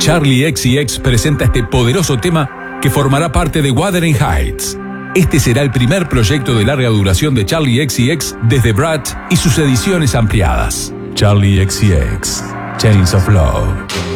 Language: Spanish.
Charli XCX presenta este poderoso tema que formará parte de Wuthering Heights. Este será el primer proyecto de larga duración de Charli XCX desde Brat y sus ediciones ampliadas. Charli XCX, Chains of Love.